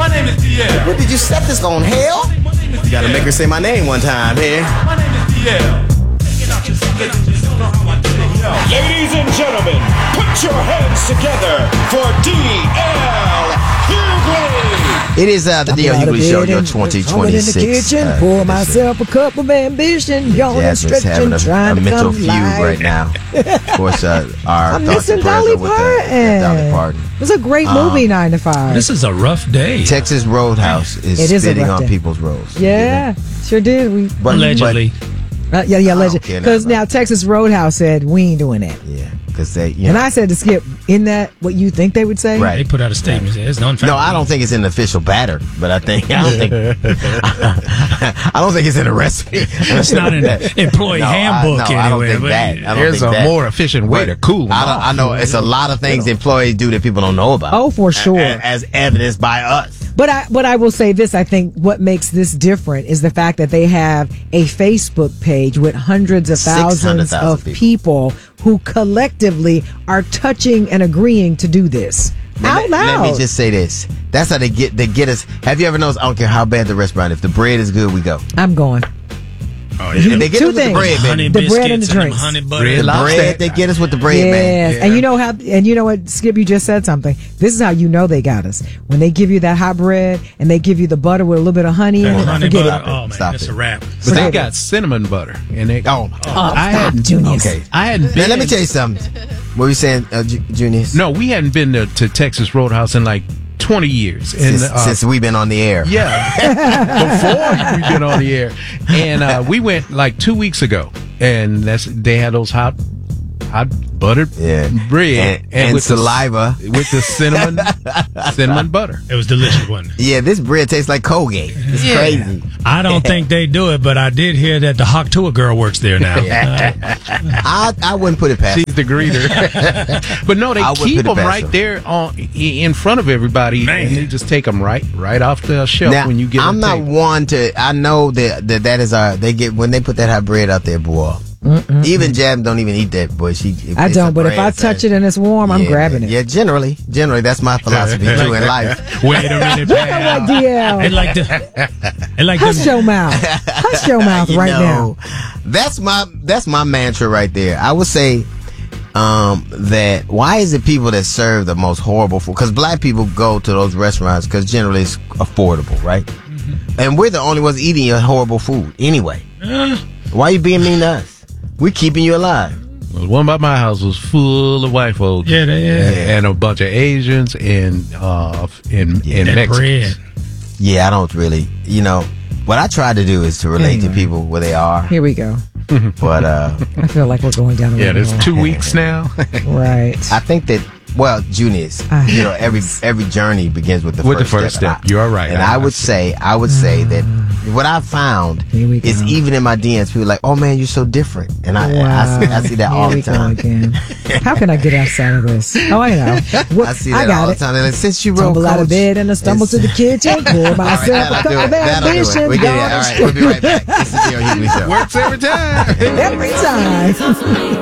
My name is DL. What did you set this on, hell? You gotta make her say my name one time here. My name is DL. Ladies and gentlemen, put your hands together for DL Hughley. It is the DL Hughley Show, your 2026. I'm in the kitchen, pour myself a cup of ambition, yawning, Jasmine's having stretching, trying a to mental come feud live. right now. Of course, our I'm thoughts missing and prayers Dolly are with Dolly Parton. Parton. It was a great movie, 9 to 5. This is a rough day. Texas Roadhouse is It is a spitting rough on day. people's roads. Yeah, sure did. Allegedly. Yeah, allegedly. care Because nothing now Texas Roadhouse said we ain't doing that. Yeah, because they. You And know, I said to Skip, isn't that what you think they would say? Right. They put out a statement. It's no, I don't think it's in the official batter, but I don't think it's in the recipe. It's not an employee handbook I don't anyway. think but that. I don't There's think a that. more efficient way to cool them I know it's a lot of things employees do that people don't know about. Oh, for sure. As evidenced by us. But I will say this, I think what makes this different is the fact that they have a Facebook page with hundreds of thousands 600,000 of people who collectively are touching and agreeing to do this. Out loud. Let me just say this. That's how they get us. Have you ever noticed, I don't care how bad the restaurant, if the bread is good, we go. I'm going. Oh, yeah. They get Two us with the things. bread, honey baby. The bread and the biscuits and them drinks. honey butter. The bread, they get us with the bread, man. Yes. And you know how, and you know what, Skip, you just said something. This is how you know they got us. When they give you that hot bread and they give you the butter with a little bit of honey in it, Honey forget butter. it. Oh, man, Stop that's it. a wrap. But they got cinnamon butter, and they. Oh, I hadn't. Junius. okay. I hadn't Now, been. let me tell you something. What were you saying, Junius? No, we hadn't been to Texas Roadhouse in like 20 years. And, Since we've been on the air. Yeah, before we've been on the air, and we went like 2 weeks ago, and they had those hot buttered bread and with saliva with the cinnamon butter. It was delicious, wasn't it? Yeah, this bread tastes like Colgate. It's crazy. I don't think they do it, but I did hear that the Hawktua girl works there now. I wouldn't put it past. She's the greeter. But no, they I wouldn't keep put it them past right them. there in front of everybody, Man. and they just take them right off the shelf Now, when you get. I'm to the not table. one to. I know that is our. They get when they put that hot bread out there, boy. Even Jam don't even eat that, boy. I don't, but if I touch it and it's warm, I'm grabbing it. Yeah, generally, that's my philosophy too in life. Wait a minute, You know what, DL? It like Hush your mouth. Hush your mouth You right know, now. That's my mantra right there. I would say that why is it people that serve the most horrible food? Because black people go to those restaurants because generally it's affordable, right? And we're the only ones eating your horrible food anyway. Why you being mean to us? We're keeping you alive. Well, the one by my house was full of white folks. Yeah, and a bunch of Asians and that Mexicans. bread. Yeah, I don't really. What I try to do is to relate to people where they are. Here we go. But I feel like we're going down the Yeah, rabbit there's hole. 2 weeks now. Right. I think that. Well, Junius, every journey begins with the first step. You are right. And I would say that what I've found Here we go. is even in my DMs, people are like, "Oh man, you're so different," and I see that all the time. Here we go again. How can I get outside of this? Oh, I know. I see that all the time. They're like, since you wrote Tumble out of Coach, bed and I stumble to the kitchen. Pour myself a that'll do cup it. of That'll do it. ambition. We get it. All right, we'll be right back. This is the Hughley Show. Works every time. Every time.